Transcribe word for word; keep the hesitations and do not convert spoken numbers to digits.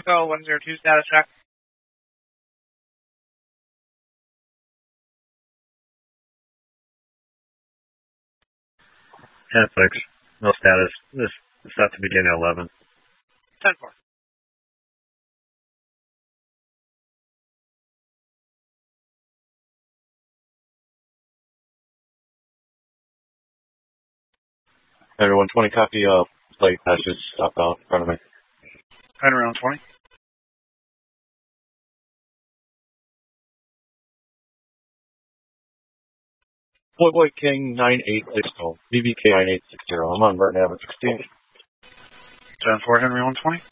Go one zero two status check. ten six. No status. This is set to begin at eleven. ten four. Everyone, twenty copy of plate message stopped out in front of me. Henry one twenty. Boy Boy King nine eight six zero. B B K nine eight six zero. I'm on Burton Avenue sixteen. ten four Henry one twenty.